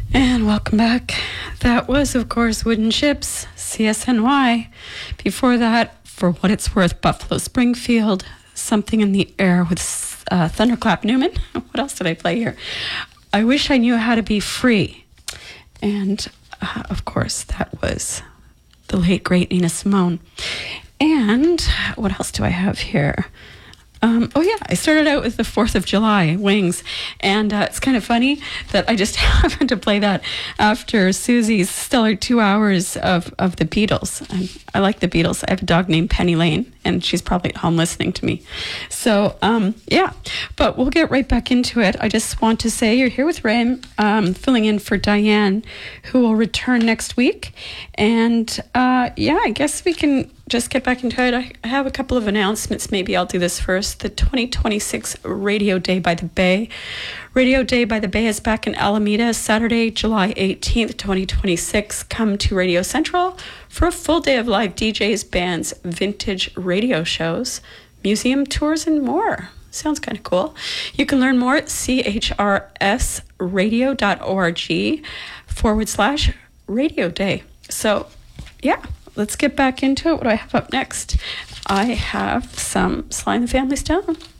And welcome back. That was, of course, Wooden Ships, CSNY. Before that, For What It's Worth, Buffalo Springfield, Something in the Air with Thunderclap Newman. What else did I play here? I Wish I Knew How to Be Free. And, of course, that was the late, great Nina Simone. And what else do I have here? I started out with the 4th of July, Wings. And it's kind of funny that I just happened to play that after Susie's stellar 2 hours of the Beatles. I like the Beatles. I have a dog named Penny Lane, and she's probably at home listening to me. So, but we'll get right back into it. I just want to say you're here with Ray, filling in for Diane, who will return next week. And, I guess we can just get back into it. I have a couple of announcements. Maybe I'll do this first. The 2026 Radio Day by the Bay. Radio Day by the Bay is back in Alameda, Saturday, July 18th, 2026. Come to Radio Central for a full day of live DJs, bands, vintage radio shows, museum tours, and more. Sounds kind of cool. You can learn more at chrsradio.org/Radio Day. So, let's get back into it. What do I have up next? I have some Sly and the Family Stone.